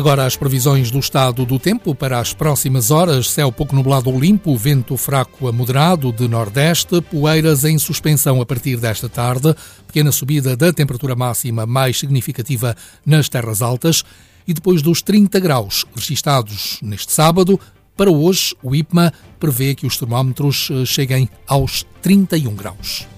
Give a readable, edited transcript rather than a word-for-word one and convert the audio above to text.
Agora as previsões do estado do tempo para as próximas horas: céu pouco nublado ou limpo, vento fraco a moderado de nordeste, poeiras em suspensão a partir desta tarde, pequena subida da temperatura máxima mais significativa nas terras altas e depois dos 30 graus registados neste sábado. Para hoje, o IPMA prevê que os termómetros cheguem aos 31 graus.